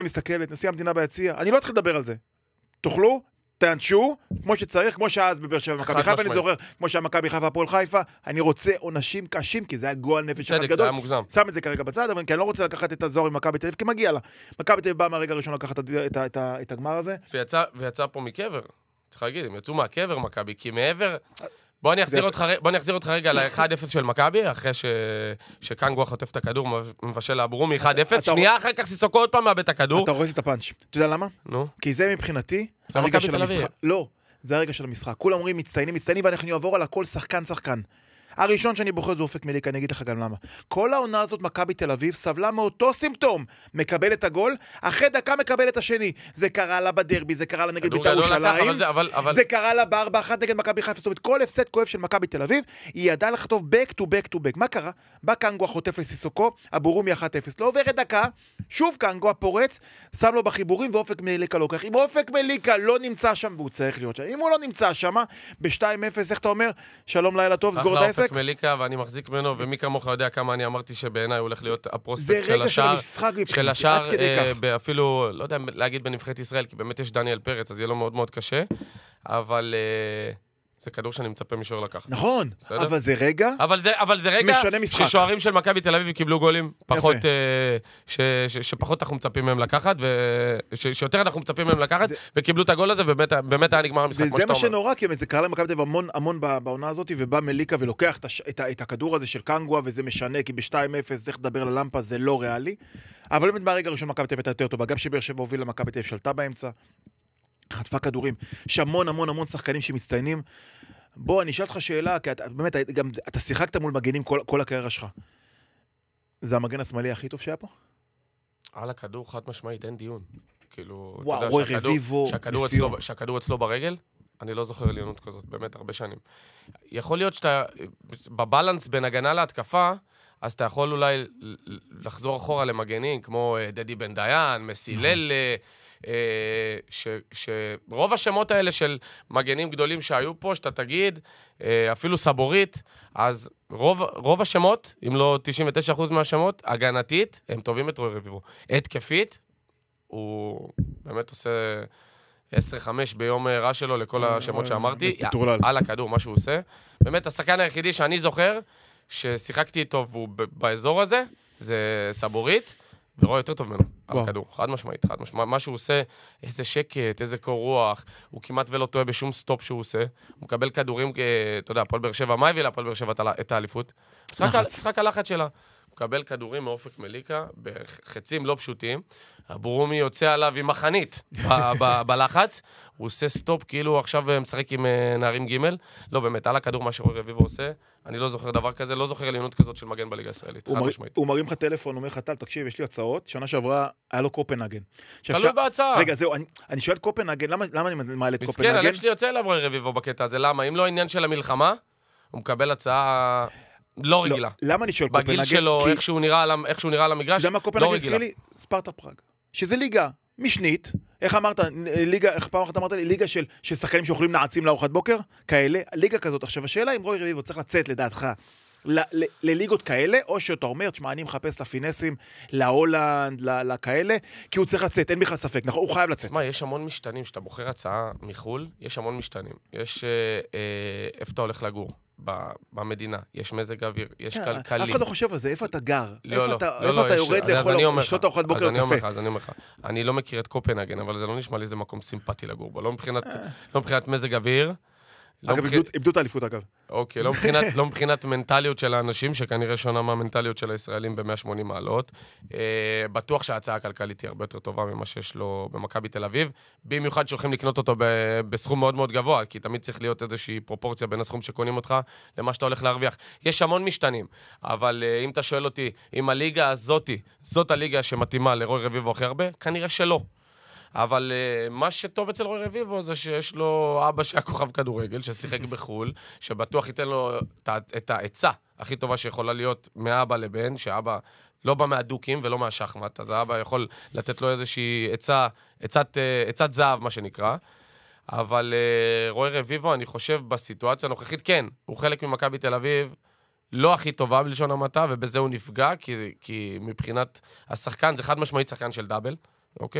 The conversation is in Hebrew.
מסתכלת, נשיא המדינה ביציע, אני לא אתחיל לדבר על זה. תאכלו, תענשו, כמו שצריך, כמו שאז בבאר שבע מכבי חיפה, אני זוכר, כמו שהמכבי חיפה הפועל חיפה, אני רוצה עונשים קשים, כי זה היה גועל נפש אחד גדול. שם את זה כרגע בצד, אבל אני לא רוצה לקחת את הזוהר עם מכבי תל אביב, כי מגיע לה. מכבי תל אביב באה מהרגע הראשון לקחת את הגמר הזה. ויצא פה מקבר. צריך להגיד, הם יצאו מהקבר מכבי, כי מעבר... בוא אני אחזיר אותך רגע ל-1-0 של מכבי, אחרי שקנגו חוטף את הכדור, מבשל לאברומי 1-0, שנייה אחר כך סיסוקו עוד פעם מאבד את הכדור. אתה רואה את הפאנץ'. אתה יודע למה? נו. כי זה מבחינתי הרגע של המשחק. לא, זה הרגע של המשחק. כולם אומרים מצטיינים, ואנחנו נעבור על הכל שחקן. הראשון שאני בוחר זה אופק מליקה, אני אגיד לך גם למה. כל העונה הזאת מכבי תל אביב סבלה מאותו סימפטום. מקבל את הגול, אחרי דקה מקבל את השני. זה קרה לה בדרבי, זה קרה לה נגד בית"ר ירושלים, זה קרה לה ב4-1 נגד מכבי חיפה. זאת אומרת, כל הפסד כואב של מכבי תל אביב, היא ידעה לכתוב back to back. מה קרה? בא קנגו החוטף לסיסוקו, אברומי 1-0. לא עוברת דקה, שוב קנגו הפורץ, שם לו בחיבורים ואופק מליקה לוקח. אם אופק מליקה לא נמצא שם, והוא צריך להיות שם. אם הוא לא נמצא שם, ב-2-0, איך אתה אומר? שלום לילה טוב, סגור את העסק. מליקה, ואני מחזיק ממנו, ומי כמוך יודע כמה אני אמרתי שבעיניי הוא הולך להיות הפרוספקט של השאר, אפילו, לא יודע להגיד בנבחרת ישראל, כי באמת יש דניאל פרץ, אז יהיה לו מאוד מאוד קשה, אבל זה כדור שאני מצפה מישור לקחת. נכון, אבל זה רגע, אבל זה רגע ששוערים של מכבי תל אביב קיבלו גולים, שפחות אנחנו מצפים מהם לקחת, שיותר אנחנו מצפים מהם לקחת, וקיבלו את הגול הזה, ובאמת היה נגמר המשחק, כמו שאתה אומר. וזה מה שנורא, כי זה קרה למכבי תל אביב המון בעונה הזאת, ובא מליקה ולוקח את הכדור הזה של קנגואה, וזה משנה, כי ב-2-0 צריך לדבר ללמפה, זה לא ריאלי. אבל באמת מהרגע הראשון מכבי תל אביב הייתה יותר טובה, גם שבאר שבע הובילה, מכבי תל אביב שלטה באמצע, חטפה כדורים, יש המון שחקנים שמצטיינים. בוא, אני אשאל אותך שאלה, כי באמת, אתה שיחקת מול מגנים כל הקריירה שלך. זה המגן השמאלי הכי טוב שהיה פה? על הכדור, חד משמעית, אין דיון. כאילו, וואו, רוי רביבו, שהכדור אצלו ברגל, אני לא זוכר עליונות כזאת, באמת, הרבה שנים. יכול להיות שאתה, בבלנס בין הגנה להתקפה, אז אתה יכול אולי לחזור אחורה למגנים, כמו דדי בן דיין, מסילל, שרוב השמות האלה של מגנים גדולים שהיו פה, שאתה תגיד, אפילו סבורית, אז רוב השמות, אם לא 99% מהשמות, הגנתית, הם טובים את רוי רביבו. התקפית, הוא באמת עושה 10-5 ביום רע שלו לכל השמות שאמרתי, על הכדור, מה שהוא עושה. באמת, השחקן היחידי שאני זוכר, ששיחקתי איתו והוא באזור הזה, זה סבורית, ורואה יותר טוב ממנו, על הכדור, חד משמעית. מה שהוא עושה, איזה שקט, איזה קור רוח, הוא כמעט ולא טועה בשום סטופ שהוא עושה, הוא מקבל כדורים, אתה יודע, הפועל באר שבע, מה הביא להפועל באר שבע את האליפות? משחק הלחץ שלה. הוא מקבל כדורים מאופק מליקה, בחצים לא פשוטים, אברומי יוצא עליו עם מחנית בלחץ, הוא עושה סטופ, כאילו עכשיו משחק עם נערים ג' לא באמת, על הכדור מה שרוי רביבו עושה, אני לא זוכר דבר כזה, לא זוכר עליונות כזאת של מגן בליגה הישראלית, חד משמעית. הוא מרים לך טלפון, אומר לך, טל, תקשיב, יש לי הצעות, שנה שעברה היה לו קופנהגן. תלוי בהצעה. רגע, זהו, אני שואל קופנהגן, למה אני מעלה את קופנהגן? מסכן, הלב שלי יוצא אליו רוי רביבו בקטע הזה, למה? אם לא העניין של המלחמה, הוא מקבל הצעה לא רגילה. למה אני שואל קופנהגן? בגיל שלו, איך שהוא נראה על המגרש, לא רגילה. ספרטה פראג, שזה ליגה משנית, איך אמרת, איך פעם אחת אמרת לי, ליגה של שחקנים שאוכלים נעצים לארוחת בוקר, כאלה, ליגה כזאת. עכשיו, השאלה אם רוי רביבו צריך לצאת לדעתך לליגות כאלה, או שאתה אומר, תשמע, אני מחפש לפינסים, להולנד, לכאלה, כי הוא צריך לצאת, אין בכלל ספק, נכון? הוא חייב לצאת. תשמע, יש המון משתנים, שאתה בוחר הצעה מחול, יש המון משתנים. יש איפה אתה הולך לגור. במדינה, יש מזג אוויר, יש כלכלי. אף אחד לא חושב על זה, איפה אתה גר? איפה אתה יורד לאכול לשתות ארוחת בוקר קפה? אז אני אומר לך, אני לא מכיר את קופנהגן, אבל זה לא נשמע לי איזה מקום סימפטי לגור בו, לא מבחינת מזג אוויר. אגב, איבדו את האליפות, אגב. אוקיי, לא מבחינת מנטליות של האנשים, שכנראה שונה מהמנטליות של הישראלים ב-180 מעלות. בטוח שההצעה הכלכלית היא הרבה יותר טובה ממה שיש לו במכבי תל אביב, במיוחד שהולכים לקנות אותו בסכום מאוד מאוד גבוה, כי תמיד צריך להיות איזושהי פרופורציה בין הסכום שקונים אותך למה שאתה הולך להרוויח. יש המון משתנים, אבל אם אתה שואל אותי, אם הליגה הזאת, זאת הליגה שמתאימה לרוי רביבו הכי הרבה, כנראה שלא. אבל מה שטוב אצל רוי רביבו זה שיש לו אבא שהיה כוכב כדורגל, ששיחק בחול, שבטוח ייתן לו את העצה הכי טובה שיכולה להיות מאבא לבן, שאבא לא בא מהדוקים ולא מהשחמט, אז האבא יכול לתת לו איזושהי עצת זהב, מה שנקרא. אבל רוי רביבו, אני חושב בסיטואציה הנוכחית, כן, הוא חלק ממכבי תל אביב, לא הכי טובה בלשון המעטה, ובזה הוא נפגע, כי מבחינת השחקן, זה חד משמעית שחקן של דאבל, אוקיי?